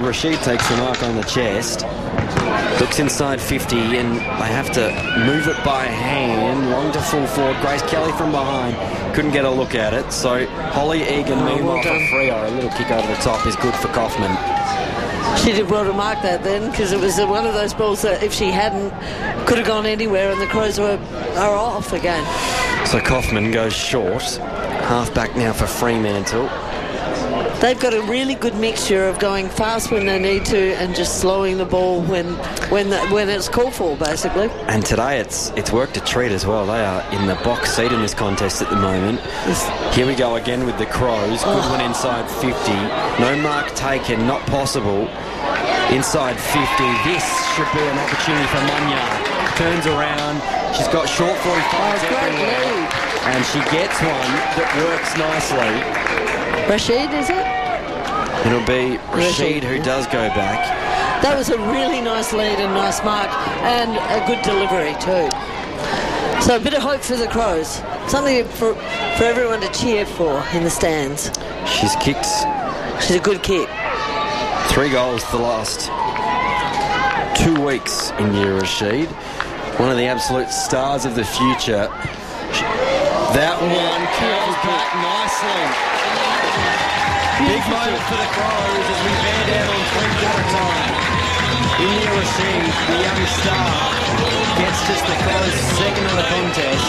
Rashid takes the mark on the chest. Looks inside 50 and they have to move it by hand. Long to full forward. Grace Kelly from behind. Couldn't get a look at it. So Holly Egan, meanwhile for Freo. A little kick over the top is good for Kaufman. She did well to mark that then, because it was one of those balls that if she hadn't, could have gone anywhere, and the Crows are off again. So Kaufman goes short. Half back now for Fremantle. They've got a really good mixture of going fast when they need to and just slowing the ball when it's called for, basically. And today it's worked a treat as well. They are in the box seat in this contest at the moment. Here we go again with the Crows. Good one inside 50. No mark taken, not possible. Inside 50. This should be an opportunity for Munyard. Turns around. She's got short 45s everywhere. And she gets one that works nicely. Rashid, is it? It'll be Rashid who does go back. That was a really nice lead and nice mark, and a good delivery too. So a bit of hope for the Crows. Something for everyone to cheer for in the stands. She's kicked. She's a good kick. 3 goals the last 2 weeks in Year Rashid. One of the absolute stars of the future. That one curls back nicely. Big moment for the Crows as we bear down on 3/4 time. India Rashid, the young star, gets just the Crows' second of the contest.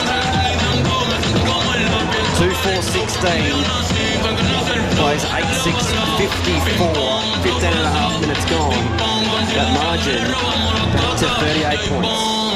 2-4-16. Plays 8-6-54. 15 and a half minutes gone. That margin to 38 points.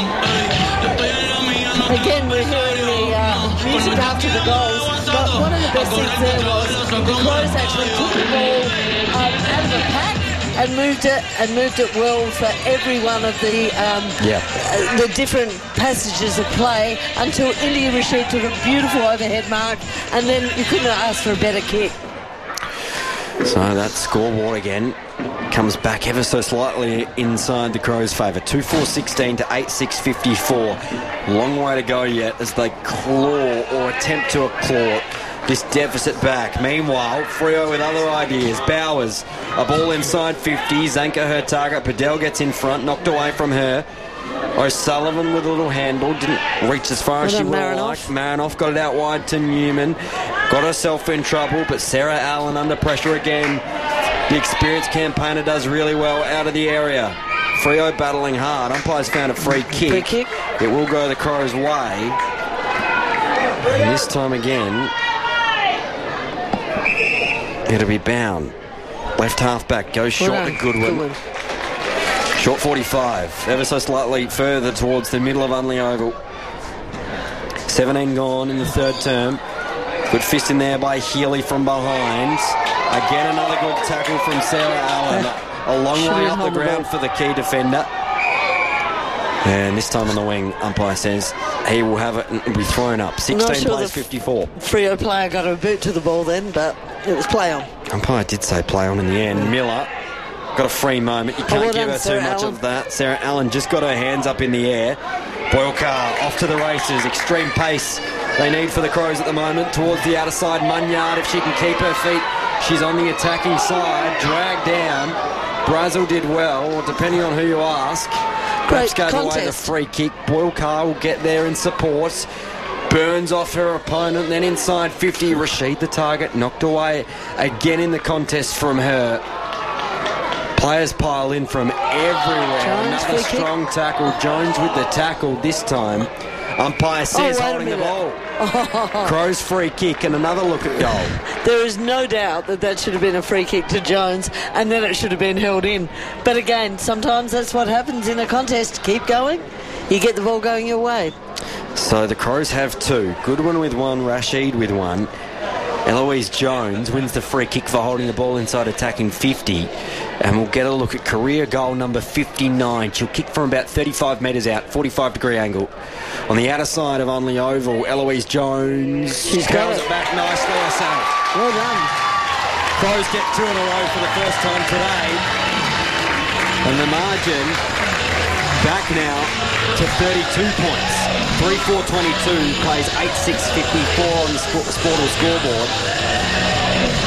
Again, we're hearing the music after the goals, but one of the best things there was the Crows actually took the ball out of the pack and moved it well for every one of the different passages of play until India Rashid took a beautiful overhead mark, and then you couldn't ask for a better kick. So that scoreboard again comes back ever so slightly inside the Crows' favour. 2-4-16 to 8-6-54. Long way to go yet as they claw or attempt to claw this deficit back. Meanwhile, Freo with other ideas. Bowers, a ball inside 50. Zanka her target. Padel gets in front, knocked away from her. O'Sullivan with a little handball, didn't reach as far as she would have liked. Marinoff got it out wide to Newman. Got herself in trouble, but Sarah Allen under pressure again. The experienced campaigner does really well out of the area. Freo battling hard. Umpires found a free kick. Free kick. It will go the Crows' way. And this time again, it'll be Bound. Left half back goes short to Goodwin. Short 45, ever so slightly further towards the middle of Unley Oval. 17 gone in the third term. Good fist in there by Healy from behind. Again, another good tackle from Sarah Allen. A long way up the ground for the key defender. And this time on the wing, umpire says he will have it and be thrown up. 16 plays 54. Freo player got a boot to the ball then, but it was play on. Umpire did say play on in the end. Miller got a free moment. You can't give her too much of that. Sarah Allen just got her hands up in the air. Boylecar off to the races. Extreme pace they need for the Crows at the moment. Towards the outer side, Munyard, if she can keep her feet, she's on the attacking side. Dragged down. Brazil did well, or depending on who you ask. Perhaps gave away the free kick. Boylecar will get there in support. Burns off her opponent, then inside 50. Rashid, the target, knocked away again in the contest from her. Players pile in from everywhere. Jones, another strong tackle. Jones with the tackle this time. Umpire says holding the ball. Crows free kick and another look at goal. There is no doubt that should have been a free kick to Jones, and then it should have been held in. But again, sometimes that's what happens in a contest. Keep going. You get the ball going your way. So the Crows have 2. Goodwin with 1, Rashid with 1. Eloise Jones wins the free kick for holding the ball inside attacking 50. And we'll get a look at career goal number 59. She'll kick from about 35 metres out, 45-degree angle. On the outer side of Unley Oval, Eloise Jones. She's got it back nicely herself. Well done. Crows get 2 in a row for the first time today. And the margin back now to 32 points. 3-4-22 plays 8-6-54 on the Sportal scoreboard.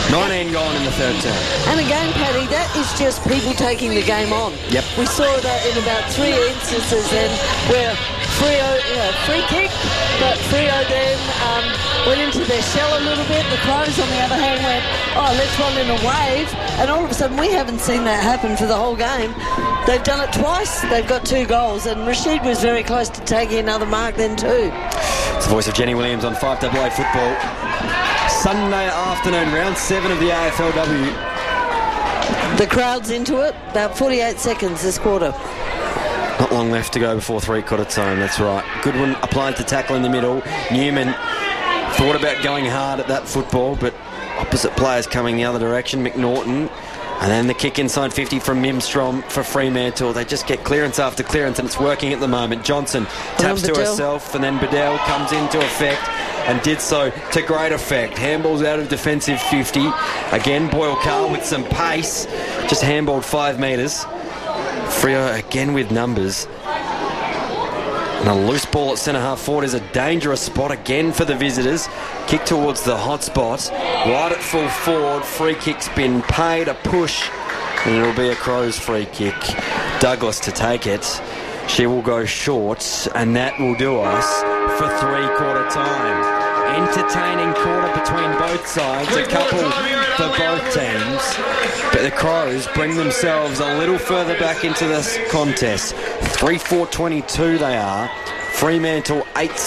19 gone in the third term. And again, Paddy, that is just people taking the game on. Yep. We saw that in about 3 instances then where free kick, but Freo then went into their shell a little bit. The Crows, on the other hand, went, let's run in a wave. And all of a sudden, we haven't seen that happen for the whole game. They've done it twice. They've got 2 goals. And Rashid was very close to taking another mark then too. It's the voice of Jenny Williams on 5AA Football. Sunday afternoon, round 7 of the AFLW. The crowd's into it. About 48 seconds this quarter. Not long left to go before three-quarter time, that's right. Goodwin applied to tackle in the middle. Newman thought about going hard at that football, but opposite players coming the other direction. McNaughton. And then the kick inside 50 from Mimstrom for Fremantle. They just get clearance after clearance, and it's working at the moment. Johnson taps to herself, and then Bedell comes into effect and did so to great effect. Handballs out of defensive 50. Again, Boyle Carr with some pace. Just handballed 5 metres. Freo again with numbers. And a loose ball at centre-half forward is a dangerous spot again for the visitors. Kick towards the hot spot. Right at full forward. Free kick's been paid. A push. And it'll be a Crows free kick. Douglas to take it. She will go short. And that will do us for three-quarter time. Entertaining quarter between both sides. A couple for both teams. But the Crows bring themselves a little further back into this contest. 3-4-22 they are. Fremantle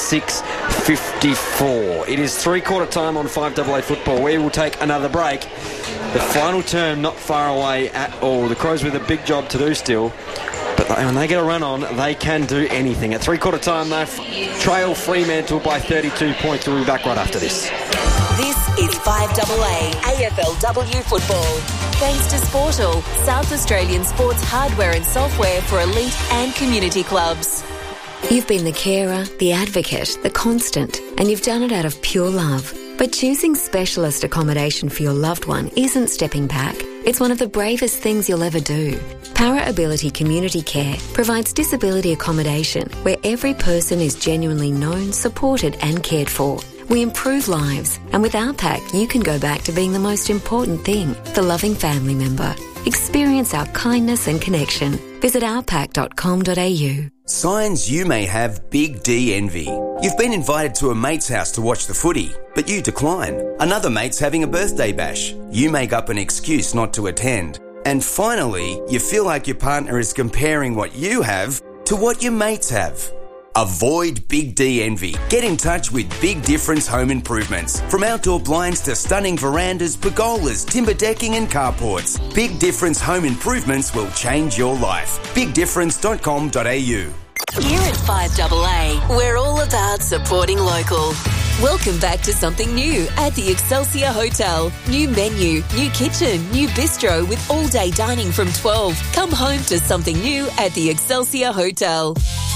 8-6-54. It is three-quarter time on 5AA Football. We will take another break. The final term not far away at all. The Crows with a big job to do still. But when they get a run on, they can do anything. At three-quarter time, they trail Fremantle by 32 points. We'll be back right after this. This is 5AA AFLW Football. Thanks to Sportal, South Australian sports hardware and software for elite and community clubs. You've been the carer, the advocate, the constant, and you've done it out of pure love. But choosing specialist accommodation for your loved one isn't stepping back. It's one of the bravest things you'll ever do. Para Ability Community Care provides disability accommodation where every person is genuinely known, supported and cared for. We improve lives, and with our pack you can go back to being the most important thing, the loving family member. Experience our kindness and connection. Visit ourpack.com.au. Signs you may have Big D envy. You've been invited to a mate's house to watch the footy, but you decline. Another mate's having a birthday bash. You make up an excuse not to attend. And finally, you feel like your partner is comparing what you have to what your mates have. Avoid Big D envy. Get in touch with Big Difference Home Improvements. From outdoor blinds to stunning verandas, pergolas, timber decking and carports, Big Difference Home Improvements will change your life. BigDifference.com.au. Here at 5AA, we're all about supporting local. Welcome back to something new at the Excelsior Hotel. New menu, new kitchen, new bistro with all-day dining from 12. Come home to something new at the Excelsior Hotel.